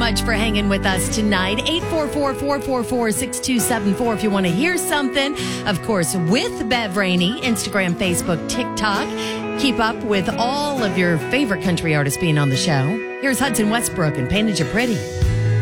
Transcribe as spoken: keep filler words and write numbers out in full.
much for hanging with us tonight. eight four four, four four four, six two seven four if you want to hear something. Of course, with Bev Rainey, Instagram, Facebook, TikTok. Keep up with all of your favorite country artists being on the show. Here's Hudson Westbrook and Painted You Pretty.